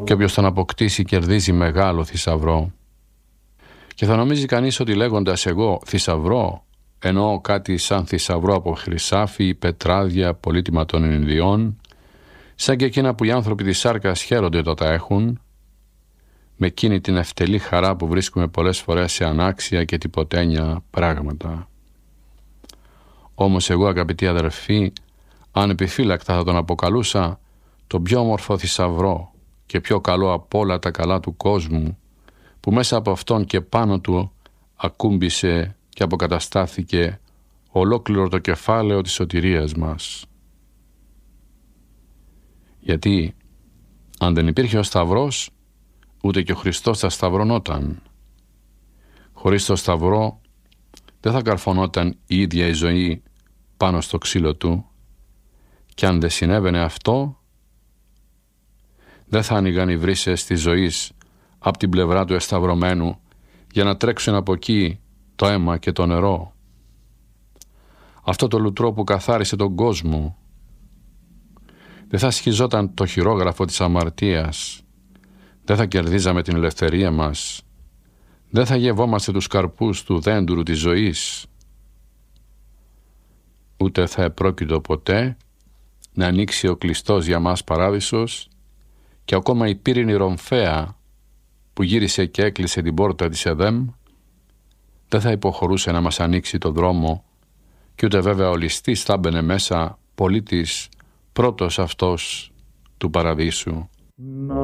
και όποιος τον αποκτήσει κερδίζει μεγάλο θησαυρό. Και θα νομίζει κανείς ότι λέγοντας εγώ θησαυρό εννοώ κάτι σαν θησαυρό από χρυσάφι, πετράδια, πολύτιμα των Ινδιών, σαν και εκείνα που οι άνθρωποι της σάρκας χαίρονται όταν τα έχουν, με εκείνη την ευτελή χαρά που βρίσκουμε πολλές φορές σε ανάξια και τυποτένια πράγματα. Όμως εγώ, αγαπητοί αδερφοί, ανεπιφύλακτα θα τον αποκαλούσα τον πιο όμορφο θησαυρό και πιο καλό από όλα τα καλά του κόσμου, που μέσα από αυτόν και πάνω του ακούμπησε και αποκαταστάθηκε ολόκληρο το κεφάλαιο της σωτηρίας μας. Γιατί αν δεν υπήρχε ο Σταυρός, ούτε και ο Χριστός θα σταυρωνόταν. Χωρίς το Σταυρό δεν θα καρφωνόταν η ίδια η ζωή πάνω στο ξύλο του, και αν δεν συνέβαινε αυτό, δεν θα άνοιγαν οι βρύσες της ζωής από την πλευρά του εσταυρωμένου για να τρέξουν από εκεί το αίμα και το νερό. Αυτό το λουτρό που καθάρισε τον κόσμο, δεν θα σχιζόταν το χειρόγραφο της αμαρτίας, δεν θα κερδίζαμε την ελευθερία μας, δεν θα γευόμαστε τους καρπούς του δέντρου της ζωής, ούτε θα επρόκειτο ποτέ να ανοίξει ο κλειστός για μας παράδεισος, και ακόμα η πύρινη ρομφαία που γύρισε και έκλεισε την πόρτα της Εδέμ δεν θα υποχωρούσε να μας ανοίξει το δρόμο, και ούτε βέβαια ο ληστής θα μπαινε μέσα πολίτης πρώτος αυτός του παραδείσου.